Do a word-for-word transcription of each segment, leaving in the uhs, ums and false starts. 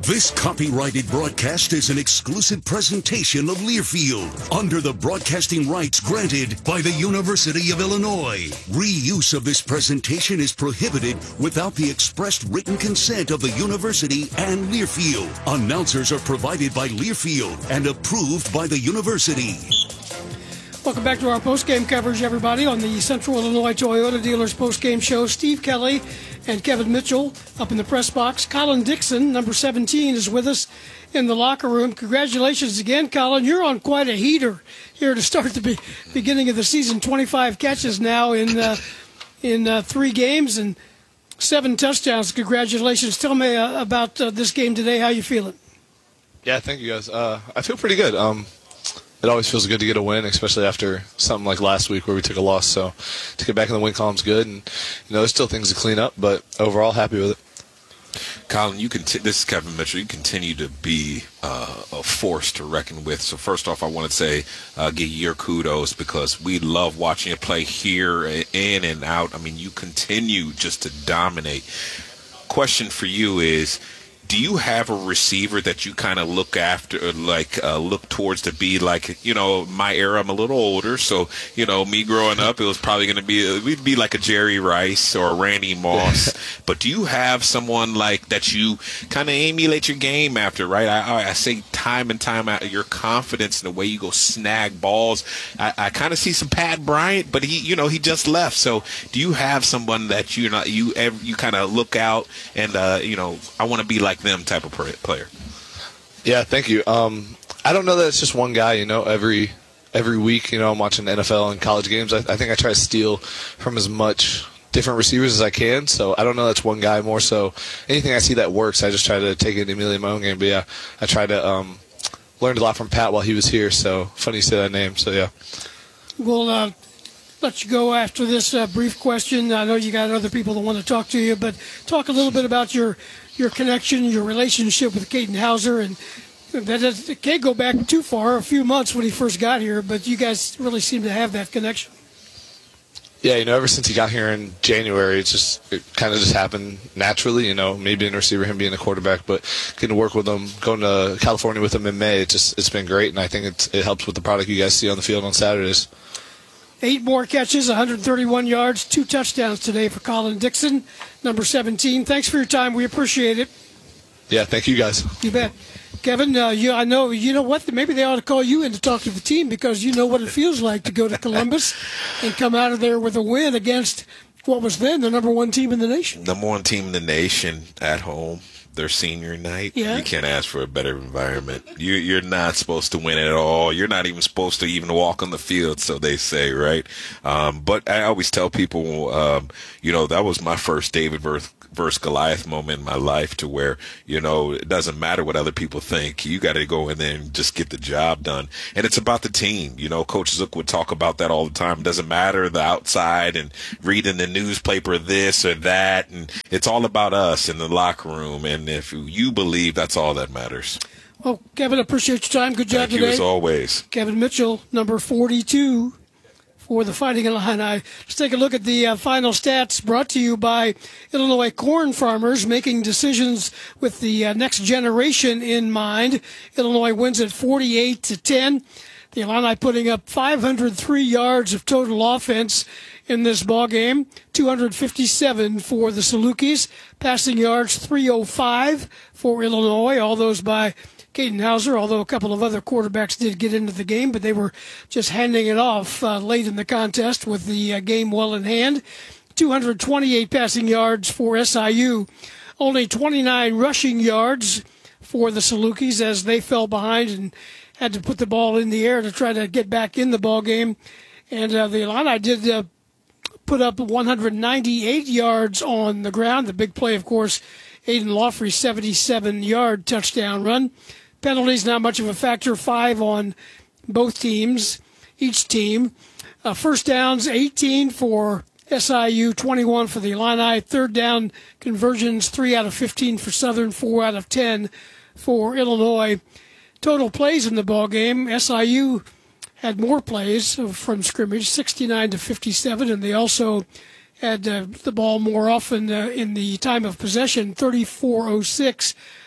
This copyrighted broadcast is an exclusive presentation of Learfield under the broadcasting rights granted by the University of Illinois. Reuse of this presentation is prohibited without the expressed written consent of the university and Learfield. Announcers are provided by Learfield and approved by the university. Welcome back to our post-game coverage, everybody, on the Central Illinois Toyota Dealers post-game show. Steve Kelly and Kevin Mitchell up in the press box. Colin Dixon, number seventeen, is with us in the locker room. Congratulations again, Colin. You're on quite a heater here to start the be- beginning of the season. twenty-five catches now in uh, in uh, three games and seven touchdowns. Congratulations. Tell me uh, about uh, this game today. How you feeling? Yeah, thank you, guys. Uh, I feel pretty good. Um, It always feels good to get a win, especially after something like last week where we took a loss. So to get back in the win column's good, and you know there's still things to clean up, but overall happy with it. Colin, you conti- this is Kevin Mitchell. You continue to be uh, a force to reckon with. So first off, I want to say uh, give you your kudos because we love watching you play here, in and out. I mean, you continue just to dominate. Question for you is, do you have a receiver that you kind of look after, like uh, look towards to be like, you know, my era, I'm a little older, so, you know, me growing up, it was probably going to be, we'd be like a Jerry Rice or a Randy Moss. But do you have someone like that you kind of emulate your game after, right? I, I say time and time out, your confidence in the way you go snag balls. I, I kind of see some Pat Bryant, but he, you know, he just left. So do you have someone that you know, you, you kind of look out and, uh, you know, I want to be like them type of player? Yeah, thank you. Um, I don't know that it's just one guy. You know, every every week, you know, I'm watching N F L and college games. I, I think I try to steal from as much different receivers as I can. So I don't know that's one guy. More so, anything I see that works, I just try to take it and emulate my own game. But yeah, I tried to um, learned a lot from Pat while he was here. So funny you say that name. So yeah. We'll uh, let you go after this uh, brief question. I know you got other people that want to talk to you, but talk a little bit about your your connection, your relationship with Katin Houser, and that does, it can't go back too far, a few months when he first got here, but you guys really seem to have that connection. Yeah, you know, ever since he got here in January, it's just it kind of just happened naturally. You know, me being a receiver, him being a quarterback, but getting to work with him, going to California with him in May, it just it's been great, and I think it's, it helps with the product you guys see on the field on Saturdays. Eight more catches, one hundred thirty-one yards, two touchdowns today for Colin Dixon, number seventeen. Thanks for your time. We appreciate it. Yeah, thank you guys. You bet. Kevin, uh, you, I know, you know what? Maybe they ought to call you in to talk to the team because you know what it feels like to go to Columbus and come out of there with a win against what was then the number one team in the nation. Number one team in the nation at home. Their senior night. Yeah. You can't ask for a better environment. You, you're not supposed to win at all. You're not even supposed to even walk on the field, so they say, right? Um, but I always tell people, um, you know, that was my first David versus, versus Goliath moment in my life to where, you know, it doesn't matter what other people think. You got to go in there and just get the job done. And it's about the team. You know, Coach Zook would talk about that all the time. It doesn't matter the outside and reading the newspaper this or that. And it's all about us in the locker room. And if you believe, that's all that matters. Well, Kevin, appreciate your time. Good job Thank today. you as always. Kevin Mitchell, number forty-two for the Fighting Illini. Let's take a look at the uh, final stats brought to you by Illinois corn farmers, making decisions with the uh, next generation in mind. Illinois wins at forty-eight to ten. The Illini putting up five hundred three yards of total offense in this ball game, two hundred fifty-seven for the Salukis. Passing yards, three oh five for Illinois, all those by Katin Houser, although a couple of other quarterbacks did get into the game, but they were just handing it off uh, late in the contest with the uh, game well in hand. two hundred twenty-eight passing yards for S I U. Only twenty-nine rushing yards for the Salukis as they fell behind and had to put the ball in the air to try to get back in the ball game. And uh, the Illini did uh, put up one hundred ninety-eight yards on the ground. The big play, of course, Aiden Laufrey's seventy-seven-yard touchdown run. Penalties not much of a factor, five on both teams, each team. Uh, first downs, eighteen for S I U, twenty-one for the Illini. Third down conversions, three out of fifteen for Southern, four out of ten for Illinois. Total plays in the ball game, S I U had more plays from scrimmage, sixty-nine to fifty-seven, and they also had uh, the ball more often uh, in the time of possession, thirty-four oh six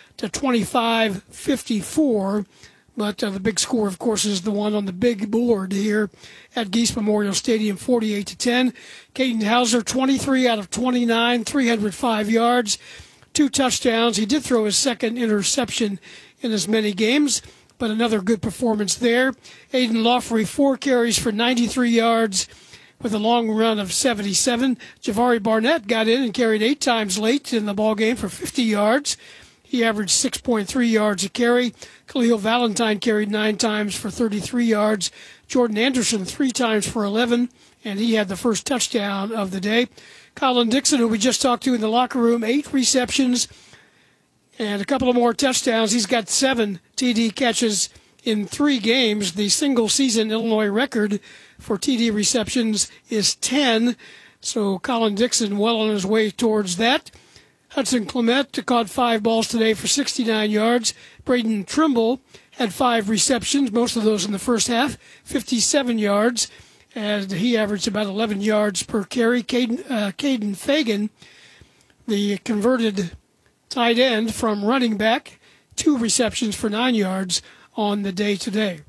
to twenty-five fifty-four. But uh, the big score, of course, is the one on the big board here at Geese Memorial Stadium, forty-eight to ten. Caden Hauser, twenty-three out of twenty-nine, three hundred five yards, two touchdowns. He did throw his second interception in as many games, but another good performance there. Aiden Lawfrey, four carries for ninety-three yards with a long run of seventy-seven. Javari Barnett got in and carried eight times late in the ballgame for fifty yards. He averaged six point three yards a carry. Khalil Valentine carried nine times for thirty-three yards. Jordan Anderson three times for eleven, and he had the first touchdown of the day. Colin Dixon, who we just talked to in the locker room, eight receptions and a couple of more touchdowns. He's got seven T D catches in three games. The single-season Illinois record for T D receptions is ten. So Colin Dixon well on his way towards that. Hudson Clement caught five balls today for sixty-nine yards. Braden Trimble had five receptions, most of those in the first half, fifty-seven yards, and he averaged about eleven yards per carry. Caden, uh, Caden Fagan, the converted tight end from running back, two receptions for nine yards on the day today.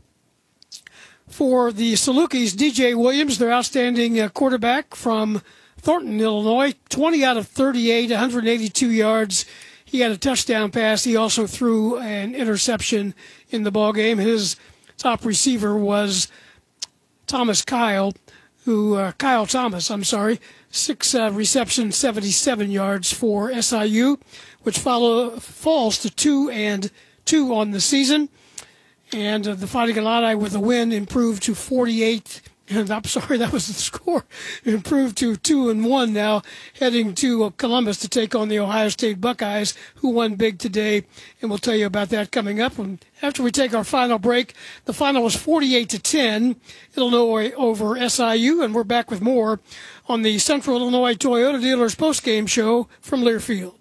For the Salukis, D J Williams, their outstanding uh, quarterback from Thornton, Illinois, twenty out of thirty-eight, one hundred eighty-two yards. He had a touchdown pass. He also threw an interception in the ballgame. His top receiver was Thomas Kyle, who uh, Kyle Thomas, I'm sorry, six uh, receptions, seventy-seven yards for S I U, which follow falls to two and two on the season. And uh, the Fighting Illini, with a win, improved to forty-eight. And I'm sorry, that was the score. Improved to two and one now, heading to uh, Columbus to take on the Ohio State Buckeyes, who won big today. And we'll tell you about that coming up. And after we take our final break, the final was forty-eight to ten, Illinois over S I U. And we're back with more on the Central Illinois Toyota Dealers postgame show from Learfield.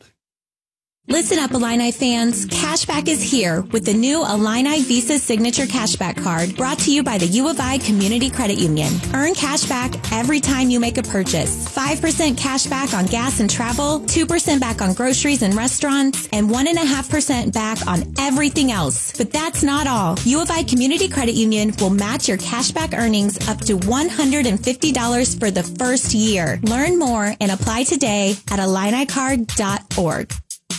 Listen up, Illini fans. Cashback is here with the new Illini Visa Signature Cashback Card, brought to you by the U of I Community Credit Union. Earn cashback every time you make a purchase. five percent cashback on gas and travel, two percent back on groceries and restaurants, and one point five percent back on everything else. But that's not all. U of I Community Credit Union will match your cashback earnings up to one hundred fifty dollars for the first year. Learn more and apply today at illini card dot org.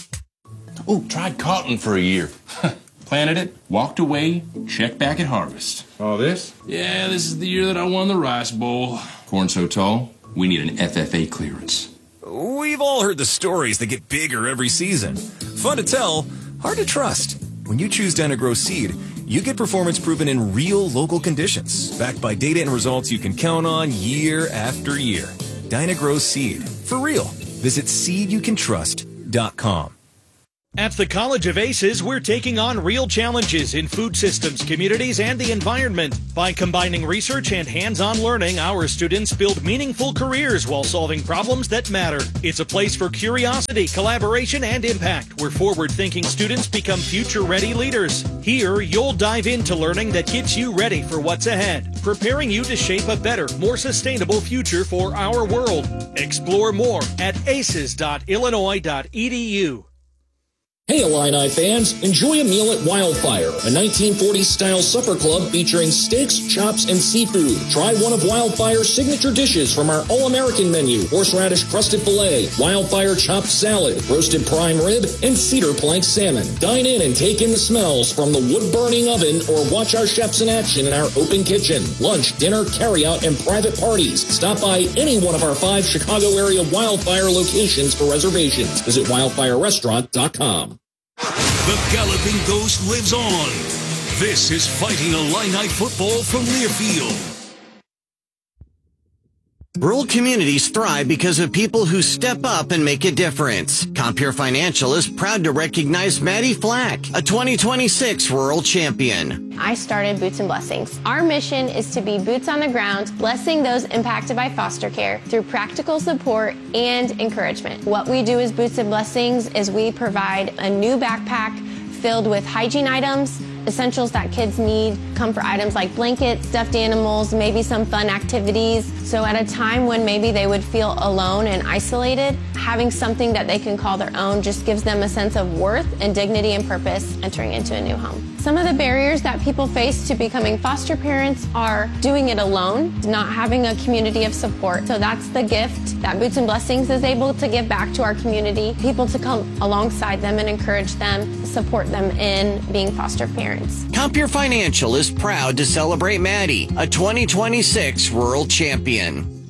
Oh, tried cotton for a year. Planted it, walked away, checked back at harvest. All this? Yeah, this is the year that I won the Rice Bowl. Corn so tall, we need an F F A clearance. We've all heard the stories that get bigger every season. Fun to tell, hard to trust. When you choose Dyna-Gro Seed, you get performance proven in real local conditions, backed by data and results you can count on year after year. Dyna-Gro Seed, for real. Visit seed you can trust dot com. At the College of Aces, we're taking on real challenges in food systems, communities, and the environment. By combining research and hands-on learning, our students build meaningful careers while solving problems that matter. It's a place for curiosity, collaboration, and impact, where forward-thinking students become future-ready leaders. Here, you'll dive into learning that gets you ready for what's ahead, preparing you to shape a better, more sustainable future for our world. Explore more at aces dot illinois dot e d u. Hey Illini fans, enjoy a meal at Wildfire, a nineteen forties-style supper club featuring steaks, chops, and seafood. Try one of Wildfire's signature dishes from our all-American menu: horseradish crusted filet, Wildfire chopped salad, roasted prime rib, and cedar plank salmon. Dine in and take in the smells from the wood-burning oven, or watch our chefs in action in our open kitchen. Lunch, dinner, carry-out, and private parties. Stop by any one of our five Chicago area Wildfire locations for reservations. Visit wildfire restaurant dot com. The Galloping Ghost lives on. This is Fighting Illini football from Learfield. Rural communities thrive because of people who step up and make a difference. Compeer Financial is proud to recognize Maddie Flack, a twenty twenty-six rural champion. I started Boots and Blessings. Our mission is to be boots on the ground, blessing those impacted by foster care through practical support and encouragement. What we do as Boots and Blessings is we provide a new backpack filled with hygiene items, essentials that kids need, comfort items like blankets, stuffed animals, maybe some fun activities. So at a time when maybe they would feel alone and isolated, having something that they can call their own just gives them a sense of worth and dignity and purpose entering into a new home. Some of the barriers that people face to becoming foster parents are doing it alone, not having a community of support. So that's the gift that Boots and Blessings is able to give back to our community, people to come alongside them and encourage them, support them in being foster parents. Compeer Financial is proud to celebrate Maddie, a twenty twenty-six Rural Champion.